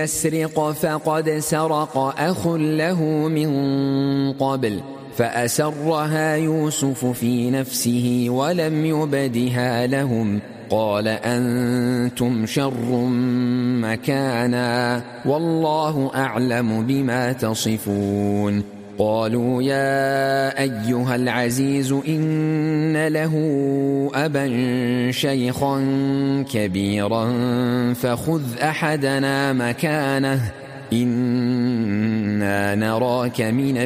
يسرق فقد سرق أخ له من قبل فأسرها يوسف في نفسه ولم يبدها لهم قال أنتم شر مكانا والله أعلم بما تصفون قالوا يا أيها العزيز إن له أبا شيخا كبيرا فخذ أحدنا مكانه إنا نراك من